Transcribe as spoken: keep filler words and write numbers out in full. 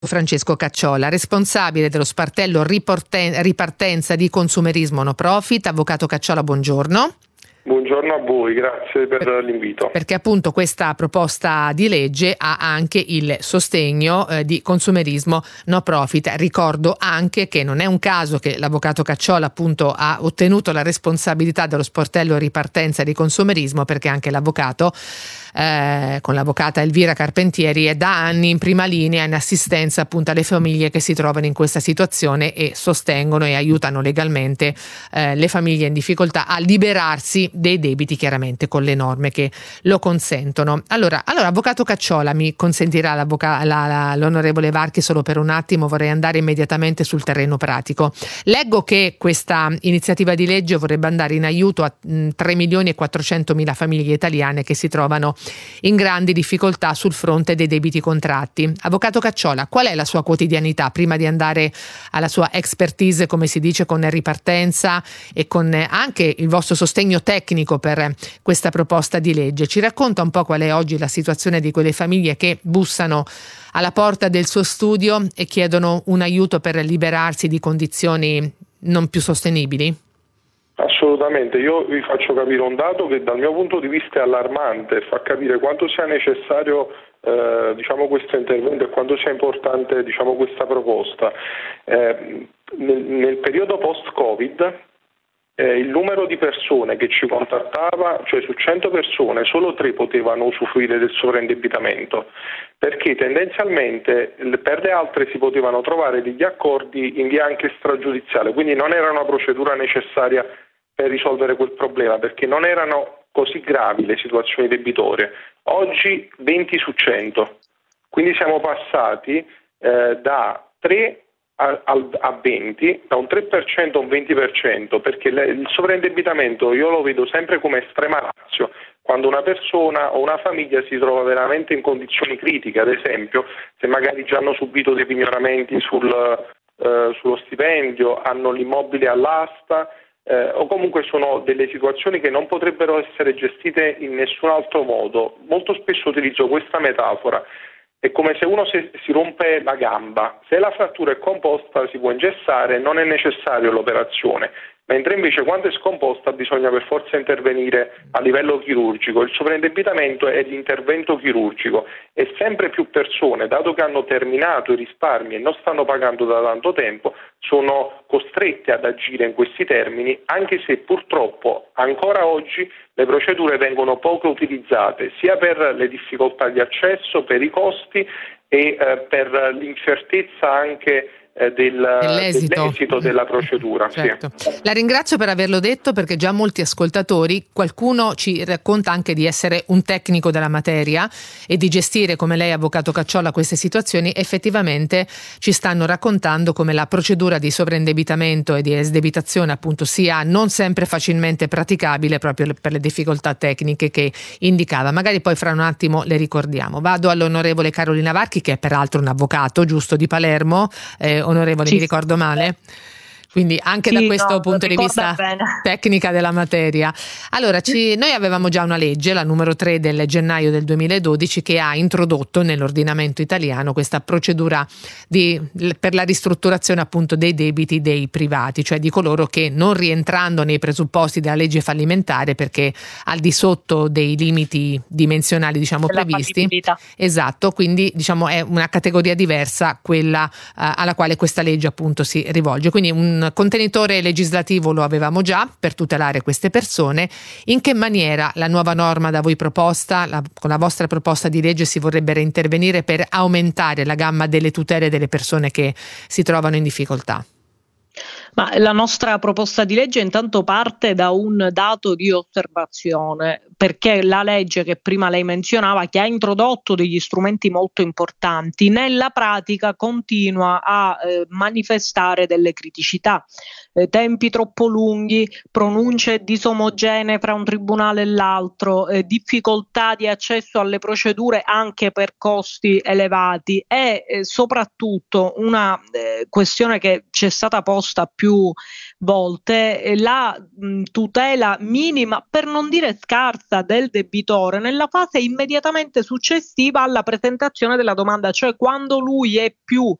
Francesco Cacciola, responsabile dello sportello Riporten- Ripartenza di Consumerismo No Profit. Avvocato Cacciola, buongiorno. Buongiorno a voi, grazie per l'invito. Perché appunto questa proposta di legge ha anche il sostegno eh, di Consumerismo No Profit. Ricordo anche che non è un caso che l'avvocato Cacciola appunto ha ottenuto la responsabilità dello sportello Ripartenza di Consumerismo, perché anche l'avvocato eh, con l'avvocata Elvira Carpentieri è da anni in prima linea in assistenza appunto alle famiglie che si trovano in questa situazione e sostengono e aiutano legalmente eh, le famiglie in difficoltà a liberarsi dei debiti, chiaramente con le norme che lo consentono. Allora, allora avvocato Cacciola, mi consentirà l'avvoca- la, la, l'onorevole Varchi solo per un attimo, vorrei andare immediatamente sul terreno pratico. Leggo che questa iniziativa di legge vorrebbe andare in aiuto a mh, tre milioni e quattrocentomila famiglie italiane che si trovano in grandi difficoltà sul fronte dei debiti contratti. Avvocato Cacciola, qual è la sua quotidianità prima di andare alla sua expertise, come si dice, con Ripartenza e con anche il vostro sostegno tecnico per questa proposta di legge? Ci racconta un po' qual è oggi la situazione di quelle famiglie che bussano alla porta del suo studio e chiedono un aiuto per liberarsi di condizioni non più sostenibili? Assolutamente, io vi faccio capire un dato che dal mio punto di vista è allarmante e fa capire quanto sia necessario eh, diciamo questo intervento e quanto sia importante diciamo questa proposta. Eh, nel, nel periodo post-Covid eh, il numero di persone che ci contattava, cioè su cento persone solo tre potevano usufruire del sovraindebitamento, perché tendenzialmente per le altre si potevano trovare degli accordi in via anche stragiudiziale, quindi non era una procedura necessaria per risolvere quel problema, perché non erano così gravi le situazioni debitorie. Oggi venti su cento, quindi siamo passati eh, da tre a, a venti, da un tre per cento a un venti per cento, perché le, il sovraindebitamento io lo vedo sempre come estrema ratio, quando una persona o una famiglia si trova veramente in condizioni critiche, ad esempio se magari già hanno subito dei pignoramenti sul, eh, sullo stipendio, hanno l'immobile all'asta, Eh, o comunque sono delle situazioni che non potrebbero essere gestite in nessun altro modo. Molto spesso utilizzo questa metafora, è come se uno si, si rompe la gamba, se la frattura è composta si può ingessare, non è necessaria l'operazione, mentre invece quando è scomposta bisogna per forza intervenire a livello chirurgico. Il sovraindebitamento è l'intervento chirurgico e sempre più persone, dato che hanno terminato i risparmi e non stanno pagando da tanto tempo, sono costrette ad agire in questi termini, anche se purtroppo ancora oggi le procedure vengono poco utilizzate, sia per le difficoltà di accesso, per i costi e eh, per l'incertezza anche Del, dell'esito. dell'esito della procedura. Certo. Sì. La ringrazio per averlo detto, perché già molti ascoltatori, qualcuno ci racconta anche di essere un tecnico della materia e di gestire come lei, avvocato Cacciola, queste situazioni. Effettivamente ci stanno raccontando come la procedura di sovraindebitamento e di esdebitazione appunto sia non sempre facilmente praticabile proprio per le difficoltà tecniche che indicava. Magari poi fra un attimo le ricordiamo. Vado all'onorevole Carolina Varchi, che è peraltro un avvocato giusto di Palermo. Eh, onorevole, sì. Mi ricordo male? Quindi anche sì, da questo no, punto di vista bene. tecnica della materia. Allora, ci, noi avevamo già una legge, la numero tre del gennaio del duemiladodici, che ha introdotto nell'ordinamento italiano questa procedura di, per la ristrutturazione appunto dei debiti dei privati, cioè di coloro che, non rientrando nei presupposti della legge fallimentare, perché al di sotto dei limiti dimensionali diciamo della previsti, esatto, quindi diciamo è una categoria diversa quella uh, alla quale questa legge appunto si rivolge. Quindi un contenitore legislativo lo avevamo già per tutelare queste persone. In che maniera la nuova norma da voi proposta, la, con la vostra proposta di legge, si vorrebbe intervenire per aumentare la gamma delle tutele delle persone che si trovano in difficoltà? Ma la nostra proposta di legge intanto parte da un dato di osservazione, perché la legge che prima lei menzionava, che ha introdotto degli strumenti molto importanti, nella pratica continua a eh, manifestare delle criticità. Eh, tempi troppo lunghi, pronunce disomogenee fra un tribunale e l'altro, eh, difficoltà di accesso alle procedure anche per costi elevati e eh, soprattutto una eh, questione che ci è stata posta più più volte, la mh, tutela minima, per non dire scarsa, del debitore nella fase immediatamente successiva alla presentazione della domanda, cioè quando lui è più